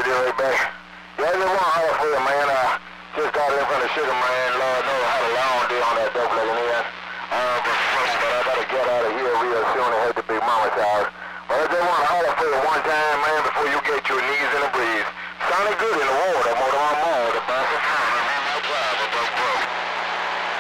right there, right back. Yeah, I just want to holler for you, man. Just got in from the sugar, man. Lord knows how long day on that dope like in. But I gotta get out of here real soon and head to Big Mama's house. But I just want to holler for you one time, man, before you get your knees in the breeze.